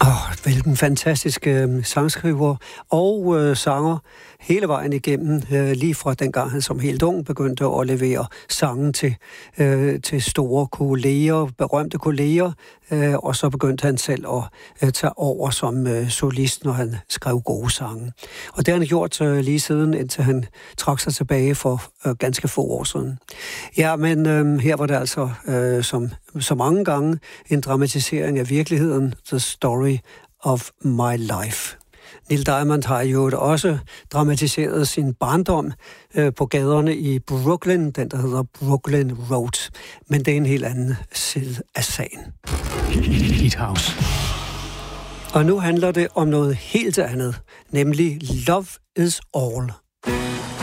Hvilken fantastisk sangskriver og sanger hele vejen igennem, lige fra dengang han som helt ung begyndte at levere sange til store kolleger, berømte kolleger, og så begyndte han selv at tage over som solist, når han skrev gode sange. Og det har han gjort lige siden, indtil han trak sig tilbage for ganske få år siden. Ja, men her var det altså som så mange gange en dramatisering af virkeligheden, The Story of My Life. Neil Diamond har jo også dramatiseret sin barndom på gaderne i Brooklyn, den der hedder Brooklyn Road. Men det er en helt anden side af sagen. Heat House. Og nu handler det om noget helt andet, nemlig Love is All.